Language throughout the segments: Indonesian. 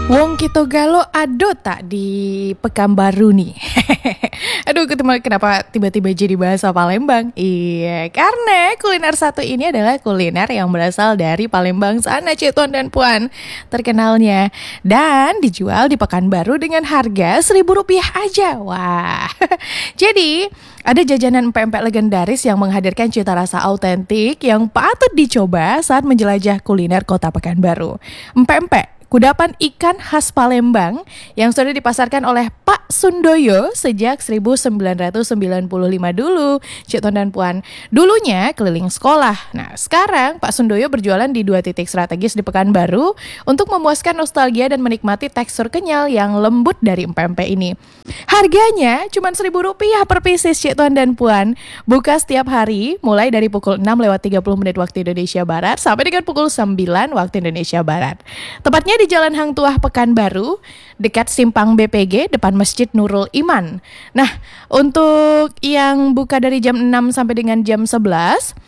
Wong kita galo ado tak di Pekanbaru nih. Aduh, kenapa tiba-tiba jadi bahasa Palembang? Iya, karena kuliner satu ini adalah kuliner yang berasal dari Palembang sana, Cik Tuan dan Puan. Terkenalnya dan dijual di Pekanbaru dengan harga Rp1.000 aja. Wah. Jadi, ada jajanan empek-empek legendaris yang menghadirkan cita rasa autentik yang patut dicoba saat menjelajah kuliner Kota Pekanbaru. Empek-empek, kudapan ikan khas Palembang yang sudah dipasarkan oleh Pak Sundoyo sejak 1995 dulu, Cik Tuan dan Puan. Dulunya keliling sekolah. Nah, sekarang Pak Sundoyo berjualan di 2 titik strategis di Pekanbaru untuk memuaskan nostalgia dan menikmati tekstur kenyal yang lembut dari empek-empek ini. Harganya cuma Rp1.000 per pieces, Cik Tuan dan Puan. Buka setiap hari mulai dari pukul 6:30 waktu Indonesia Barat sampai dengan pukul 9 waktu Indonesia Barat. Tepatnya di Jalan Hang Tuah Pekanbaru, dekat Simpang BPG depan Masjid Nurul Iman. Nah, untuk yang buka dari jam 6 sampai dengan jam 11,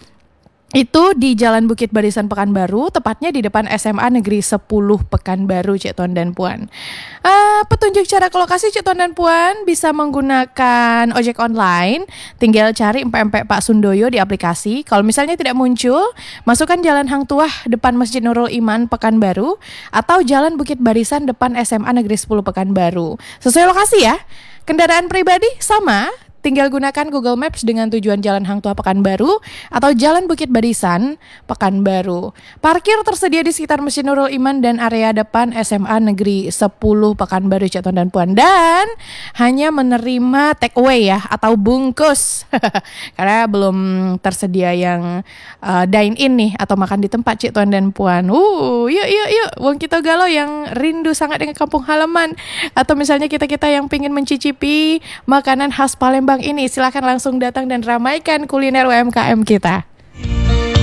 itu di Jalan Bukit Barisan Pekanbaru, tepatnya di depan SMA Negeri 10 Pekanbaru, Cik Tuan dan Puan. Petunjuk cara ke lokasi, Cik Tuan dan Puan, bisa menggunakan ojek online. Tinggal cari empek-empek Pak Sundoyo di aplikasi. Kalau misalnya tidak muncul, masukkan Jalan Hang Tuah depan Masjid Nurul Iman Pekanbaru atau Jalan Bukit Barisan depan SMA Negeri 10 Pekanbaru. Sesuai lokasi ya. Kendaraan pribadi sama, tinggal gunakan Google Maps dengan tujuan Jalan Hang Tuah Pekanbaru atau Jalan Bukit Barisan Pekanbaru. Parkir tersedia di sekitar Masjid Nurul Iman dan area depan SMA Negeri 10 Pekanbaru, Cik Tuan dan Puan. Dan hanya menerima take away ya, atau bungkus. Karena belum tersedia yang dine in nih atau makan di tempat, Cik Tuan dan Puan. Yuk, wong kita galau yang rindu sangat dengan kampung halaman, atau misalnya kita-kita yang pingin mencicipi makanan khas Palembang ini, silakan langsung datang dan ramaikan kuliner UMKM kita.